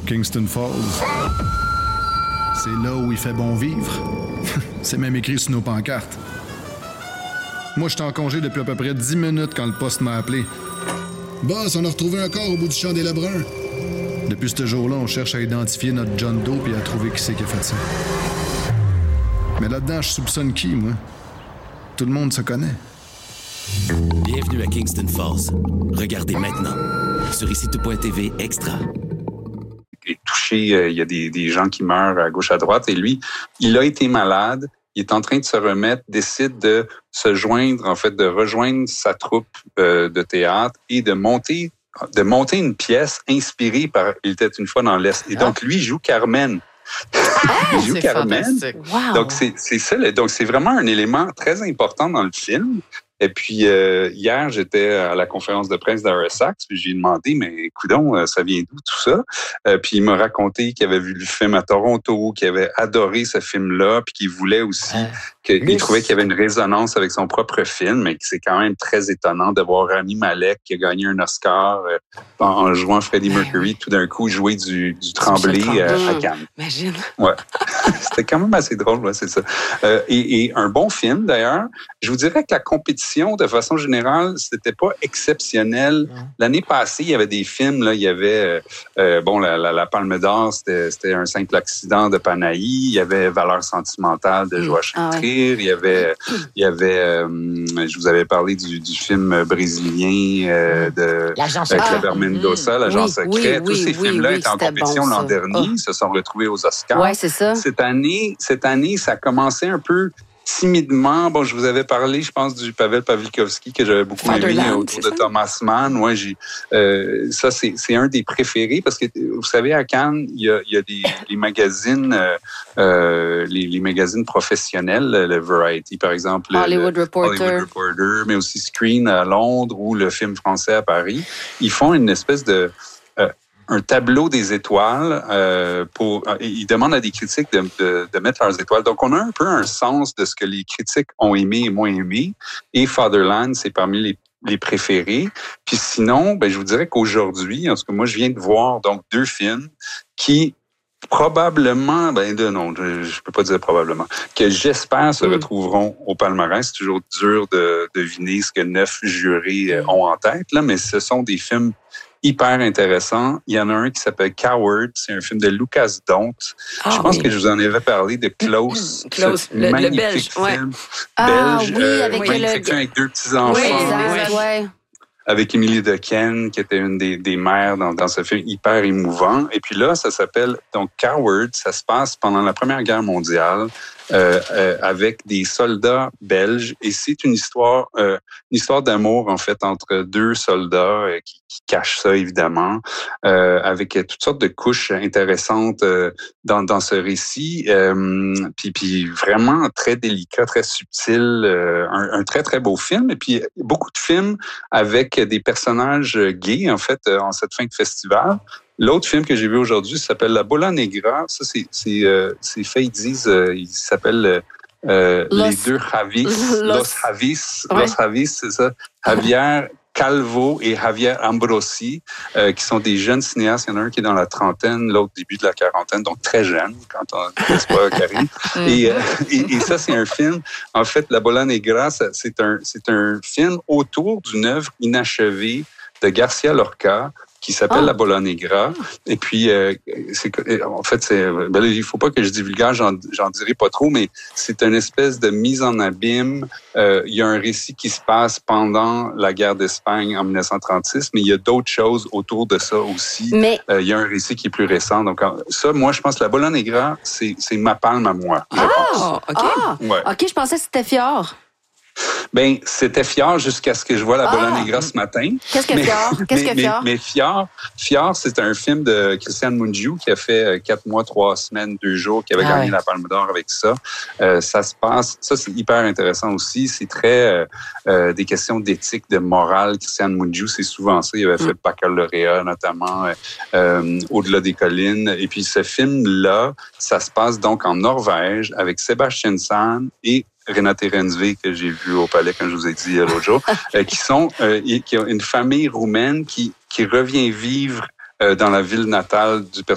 Kingston Falls. C'est là où il fait bon vivre. C'est même écrit sur nos pancartes. Moi, j'étais en congé depuis à peu près 10 minutes quand le poste m'a appelé. Boss, on a retrouvé un corps au bout du champ des Lebrun. Depuis ce jour-là, on cherche à identifier notre John Doe et à trouver qui c'est qui a fait ça. Mais là-dedans, je soupçonne qui, moi? Tout le monde se connaît. Bienvenue à Kingston Falls. Regardez maintenant sur ICITO.tv Extra. Il est touché, il y a des gens qui meurent à gauche, à droite, et lui, il a été malade, il est en train de se remettre, décide de se joindre, en fait, de rejoindre sa troupe de théâtre et de monter une pièce inspirée par Il était une fois dans l'Est. Et donc, lui, il joue Carmen. Il joue Carmen. Wow. Donc, c'est ça. Donc, c'est vraiment un élément très important dans le film. Et puis, hier, j'étais à la conférence de presse d'RSX, puis j'ai demandé, mais coudonc, ça vient d'où tout ça? Puis il m'a raconté qu'il avait vu le film à Toronto, qu'il avait adoré ce film-là, puis qu'il voulait aussi, qu'il trouvait qu'il y avait une résonance avec son propre film, et que c'est quand même très étonnant de voir Rami Malek, qui a gagné un Oscar en jouant Freddie Mercury, tout d'un coup jouer du Tremblay à Cannes. Imagine. Ouais. C'était quand même assez drôle, ouais, c'est ça. Et un bon film, d'ailleurs. Je vous dirais que la compétition, de façon générale, c'était pas exceptionnel. L'année passée, il y avait des films, là, il y avait, la Palme d'Or, c'était Un simple accident de Panahi, il y avait Valeurs sentimentales de Joachim Trier, il y avait, je vous avais parlé du film brésilien de Kleber Mendoza, L'Agent secret. Tous ces films-là étaient en compétition l'an dernier, se sont retrouvés aux Oscars. Ouais, c'est ça. Cette année, ça a commencé un peu timidement. Bon, je vous avais parlé, je pense, du Pavel Pawlikowski que j'avais beaucoup aimé autour de Thomas Mann. Ouais, ça, c'est un des préférés parce que, vous savez, à Cannes, il y a les magazines, les magazines professionnels, le Variety, par exemple, Hollywood Reporter, mais aussi Screen à Londres ou le Film français à Paris. Ils font une espèce de un tableau des étoiles ils demandent à des critiques de mettre leurs étoiles. Donc, on a un peu un sens de ce que les critiques ont aimé et moins aimé. Et Fatherland, c'est parmi les préférés. Puis sinon, je vous dirais qu'aujourd'hui, en tout cas, moi, je viens de voir donc 2 films qui probablement, je peux pas dire probablement, que j'espère se retrouveront au palmarès. C'est toujours dur de deviner ce que 9 jurés ont en tête, là, mais ce sont des films hyper intéressant. Il y en a un qui s'appelle Coward. C'est un film de Lucas Dont. Je pense que je vous en avais parlé de Close. Le magnifique Belge. film. Belge. Oui, avec 2 petits-enfants. Oui. Avec Émilie Dequesne, qui était une des mères dans ce film hyper émouvant. Et puis là, ça s'appelle donc Coward. Ça se passe pendant la Première Guerre mondiale avec des soldats belges. Et c'est une histoire d'amour, en fait, entre 2 soldats qui cachent ça, évidemment, avec toutes sortes de couches intéressantes dans ce récit. Puis vraiment très délicat, très subtil. Un très, très beau film. Et puis, beaucoup de films avec des personnages gays, en fait, en cette fin de festival. L'autre film que j'ai vu aujourd'hui s'appelle La Bola Negra. Ça, c'est fait, ils disent, il s'appelle Les Deux Javis. Los Javis, c'est ça. Javier Calvo et Javier Ambrosi, qui sont des jeunes cinéastes. Il y en a un qui est dans la trentaine, l'autre début de la quarantaine, donc très jeune, n'est-ce pas, Karine? Et ça, c'est un film. En fait, La Bola Negra, c'est un film autour d'une œuvre inachevée de Garcia Lorca, qui s'appelle La Bola Negra. Et puis, il faut pas que je divulgage, j'en dirai pas trop, mais c'est une espèce de mise en abîme. Il y a un récit qui se passe pendant la guerre d'Espagne en 1936, mais il y a d'autres choses autour de ça aussi. Mais il y a un récit qui est plus récent. Donc, ça, moi, je pense que La Bola Negra, c'est ma palme à moi, je pense. OK, je pensais que c'était Fjord. C'était Fjord jusqu'à ce que je vois La Bola Negra ce matin. Qu'est-ce que Fjord? Mais Fjord, c'est un film de Christian Mungiu qui a fait 4 mois, 3 semaines, 2 jours, qui avait gagné la Palme d'Or avec ça. Ça se passe, ça c'est hyper intéressant aussi. C'est très des questions d'éthique, de morale. Christian Mungiu, c'est souvent ça. Il avait fait Baccalauréat, notamment Au-delà des collines. Et puis ce film-là, ça se passe donc en Norvège avec Sébastien Sahn et Renate Rensve, que j'ai vu au Palais, comme je vous ai dit l'autre jour, qui ont une famille roumaine qui revient vivre dans la ville natale du personnage